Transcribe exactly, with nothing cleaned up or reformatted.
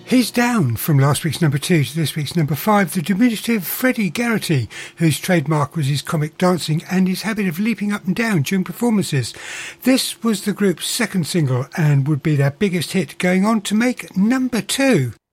He's down from last week's number two to this week's number five, the diminutive Freddie Garrity, whose trademark was his comic dancing and his habit of leaping up and down during performances. This was the group's second single and would be their biggest hit, going on to make number two.